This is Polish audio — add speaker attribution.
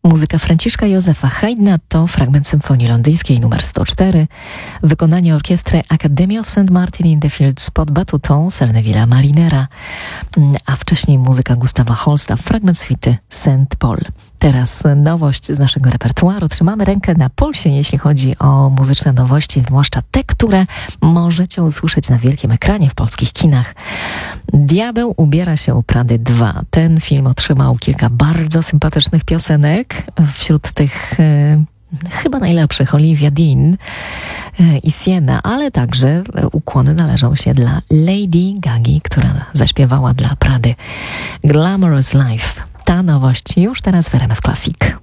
Speaker 1: Muzyka Franciszka Józefa Haydna to fragment Symfonii Londyńskiej nr 104, wykonanie orkiestry Academy of St. Martin in the Fields pod batutą Cerneville'a Marinera, a wcześniej muzyka Gustawa Holsta, fragment suity St. Paul. Teraz nowość z naszego repertuaru. Trzymamy rękę na pulsie, jeśli chodzi o muzyczne nowości, zwłaszcza te, które możecie usłyszeć na wielkim ekranie w polskich kinach. Diabeł ubiera się u Prady 2. Ten film otrzymał kilka bardzo sympatycznych piosenek. Wśród tych chyba najlepszych Olivia Dean i Sienna, ale także ukłony należą się dla Lady Gagi, która zaśpiewała dla Prady Glamorous Life. Ta nowość już teraz w RMF Classic.